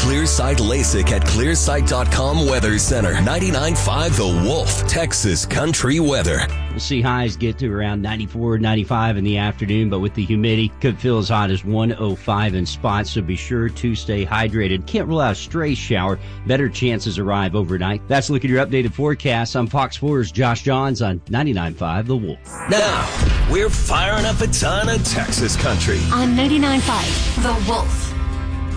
Clearsight LASIK at clearsight.com Weather Center. 99.5 The Wolf, Texas country weather. We'll see highs get to around 94, 95 in the afternoon, but with the humidity, could feel as hot as 105 in spots, so be sure to stay hydrated. Can't rule out a stray shower. Better chances arrive overnight. That's a look at your updated forecast. I'm Fox 4's Josh Johns on 99.5 The Wolf. Now, we're firing up a ton of Texas country. On 99.5 The Wolf.